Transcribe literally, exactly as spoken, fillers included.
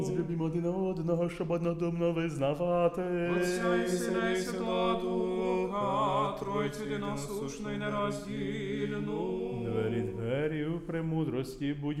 Злюбімо один одного, щоб однодумно визнавати. Отця і Сина і Святого Духа, Тройцю єдиносушну і нероздільну. Двері, двері, в премудрості будь